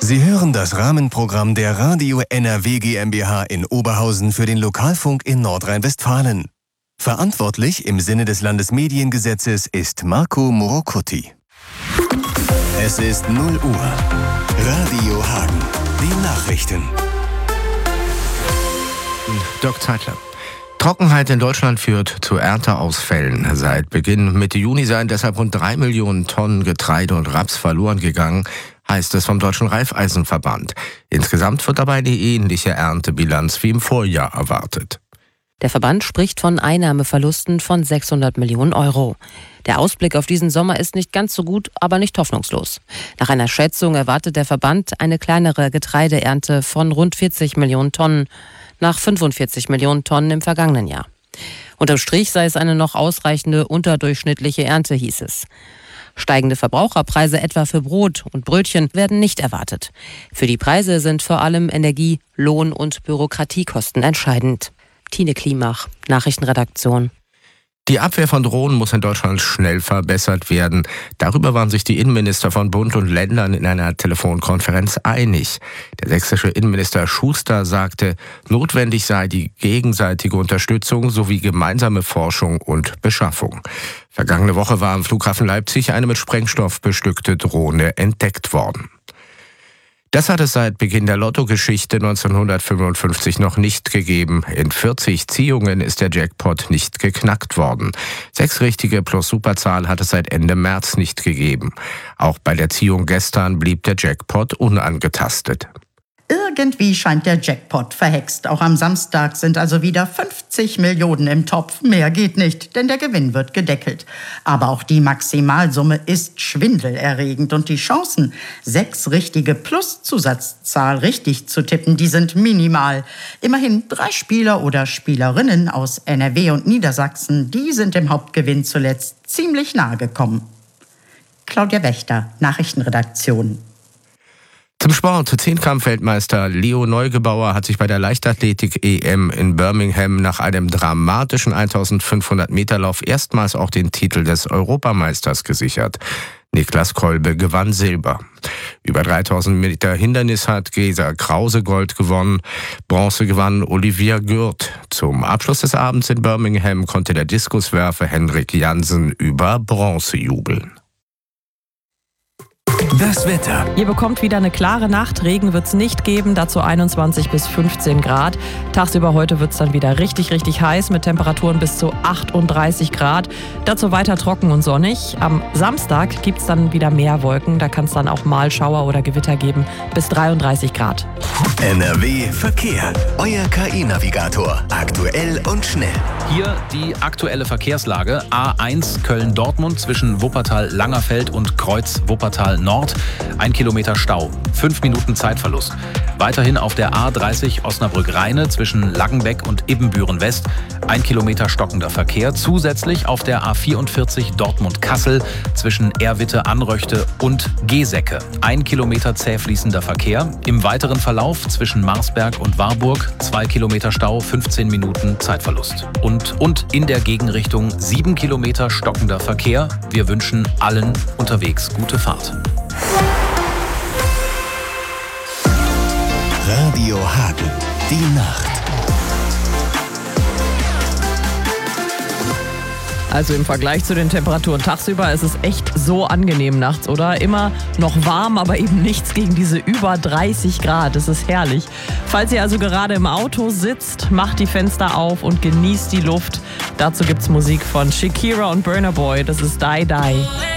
Sie hören das Rahmenprogramm der Radio NRW GmbH in Oberhausen für den Lokalfunk in Nordrhein-Westfalen. Verantwortlich im Sinne des Landesmediengesetzes ist Marco Morocuti. Es ist 0 Uhr. Radio Hagen. Die Nachrichten. Dirk Zeitler. Trockenheit in Deutschland führt zu Ernteausfällen. Seit Beginn Mitte Juni seien deshalb rund 3 Millionen Tonnen Getreide und Raps verloren gegangen, heißt es vom Deutschen Raiffeisenverband. Insgesamt wird dabei eine ähnliche Erntebilanz wie im Vorjahr erwartet. Der Verband spricht von Einnahmeverlusten von 600 Millionen Euro. Der Ausblick auf diesen Sommer ist nicht ganz so gut, aber nicht hoffnungslos. Nach einer Schätzung erwartet der Verband eine kleinere Getreideernte von rund 40 Millionen Tonnen, nach 45 Millionen Tonnen im vergangenen Jahr. Unterm Strich sei es eine noch ausreichende unterdurchschnittliche Ernte, hieß es. Steigende Verbraucherpreise etwa für Brot und Brötchen werden nicht erwartet. Für die Preise sind vor allem Energie-, Lohn- und Bürokratiekosten entscheidend. Tine Klimach, Nachrichtenredaktion. Die Abwehr von Drohnen muss in Deutschland schnell verbessert werden. Darüber waren sich die Innenminister von Bund und Ländern in einer Telefonkonferenz einig. Der sächsische Innenminister Schuster sagte, notwendig sei die gegenseitige Unterstützung sowie gemeinsame Forschung und Beschaffung. Vergangene Woche war am Flughafen Leipzig eine mit Sprengstoff bestückte Drohne entdeckt worden. Das hat es seit Beginn der Lottogeschichte 1955 noch nicht gegeben. In 40 Ziehungen ist der Jackpot nicht geknackt worden. 6 richtige plus Superzahl hat es seit Ende März nicht gegeben. Auch bei der Ziehung gestern blieb der Jackpot unangetastet. Irgendwie scheint der Jackpot verhext. Auch am Samstag sind also wieder 50 Millionen im Topf. Mehr geht nicht, denn der Gewinn wird gedeckelt. Aber auch die Maximalsumme ist schwindelerregend. Und die Chancen, 6 richtige plus Zusatzzahl richtig zu tippen, die sind minimal. Immerhin 3 Spieler oder Spielerinnen aus NRW und Niedersachsen, die sind dem Hauptgewinn zuletzt ziemlich nahe gekommen. Claudia Wächter, Nachrichtenredaktion. Zum Sport. 10-Kampf-Weltmeister Leo Neugebauer hat sich bei der Leichtathletik-EM in Birmingham nach einem dramatischen 1500-Meter-Lauf erstmals auch den Titel des Europameisters gesichert. Niklas Kolbe gewann Silber. Über 3000 Meter Hindernis hat Gesa Krause Gold gewonnen. Bronze gewann Olivia Gürt. Zum Abschluss des Abends in Birmingham konnte der Diskuswerfer Henrik Jansen über Bronze jubeln. Das Wetter. Ihr bekommt wieder eine klare Nacht. Regen wird es nicht geben, dazu 21 bis 15 Grad. Tagsüber heute wird es dann wieder richtig heiß mit Temperaturen bis zu 38 Grad. Dazu weiter trocken und sonnig. Am Samstag gibt es dann wieder mehr Wolken. Da kann es dann auch mal Schauer oder Gewitter geben bis 33 Grad. NRW Verkehr. Euer KI-Navigator. Aktuell und schnell. Hier die aktuelle Verkehrslage. A1 Köln-Dortmund zwischen Wuppertal-Langerfeld und Kreuz Wuppertal-Nord. 1 Kilometer Stau, 5 Minuten Zeitverlust. Weiterhin auf der A30 Osnabrück-Rheine zwischen Laggenbeck und Ibbenbüren-West 1 Kilometer stockender Verkehr. Zusätzlich auf der A44 Dortmund-Kassel zwischen Erwitte-Anröchte und Gesecke 1 Kilometer zäh fließender Verkehr. Im weiteren Verlauf zwischen Marsberg und Warburg 2 Kilometer Stau, 15 Minuten Zeitverlust. Und in der Gegenrichtung 7 Kilometer stockender Verkehr. Wir wünschen allen unterwegs gute Fahrt. Radio Hagen. Die Nacht. Also im Vergleich zu den Temperaturen tagsüber ist es echt so angenehm nachts, oder? Immer noch warm, aber eben nichts gegen diese über 30 Grad. Das ist herrlich. Falls ihr also gerade im Auto sitzt, macht die Fenster auf und genießt die Luft. Dazu gibt's Musik von Shakira und Burna Boy. Das ist Die Die.